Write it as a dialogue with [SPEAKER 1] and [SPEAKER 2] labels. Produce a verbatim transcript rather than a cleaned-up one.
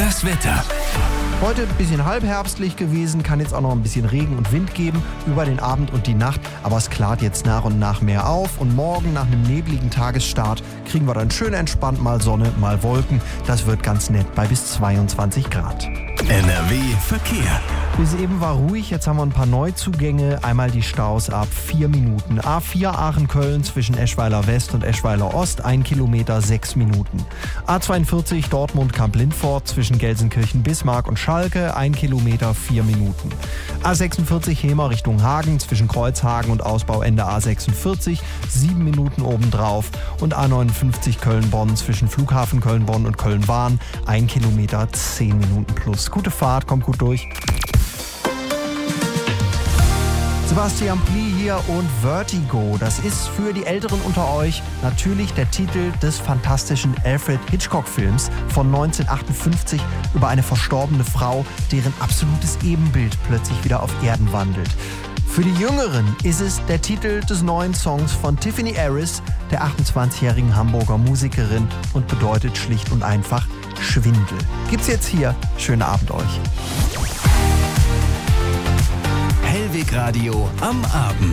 [SPEAKER 1] Das Wetter.
[SPEAKER 2] Heute ein bisschen halbherbstlich gewesen, kann jetzt auch noch ein bisschen Regen und Wind geben über den Abend und die Nacht, aber es klart jetzt nach und nach mehr auf und morgen nach einem nebligen Tagesstart kriegen wir dann schön entspannt mal Sonne, mal Wolken. Das wird ganz nett bei bis zweiundzwanzig Grad.
[SPEAKER 1] N R W Verkehr.
[SPEAKER 2] Bis eben war ruhig, jetzt haben wir ein paar Neuzugänge. Einmal die Staus ab vier Minuten. A vier Aachen-Köln zwischen Eschweiler West und Eschweiler Ost, ein Kilometer, sechs Minuten. A zweiundvierzig Dortmund-Kamp-Lindfort zwischen Gelsenkirchen-Bismarck und Schalke, ein Kilometer, vier Minuten. A sechsundvierzig Hemer Richtung Hagen zwischen Kreuzhagen und Ausbauende A sechsundvierzig, sieben Minuten obendrauf. Und A neunundfünfzig Köln-Bonn zwischen Flughafen Köln-Bonn und Köln-Bahn, ein Kilometer, zehn Minuten plus. Gute Fahrt, kommt gut durch. Sebastian Plie hier und Vertigo. Das ist für die Älteren unter euch natürlich der Titel des fantastischen Alfred Hitchcock-Films von neunzehnhundertachtundfünfzig über eine verstorbene Frau, deren absolutes Ebenbild plötzlich wieder auf Erden wandelt. Für die Jüngeren ist es der Titel des neuen Songs von Tiffany Harris, der achtundzwanzigjährigen Hamburger Musikerin, und bedeutet schlicht und einfach Schwindel. Gibt's jetzt hier. Schönen Abend euch.
[SPEAKER 1] Hellweg Radio am Abend.